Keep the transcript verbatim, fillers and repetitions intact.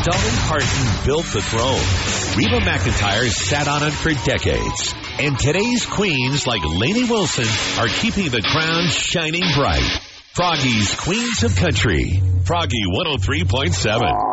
Dolly Parton built the throne. Reba McEntire sat on it for decades. And today's queens like Lainey Wilson are keeping the crown shining bright. Froggy's Queens of Country. Froggy one oh three point seven.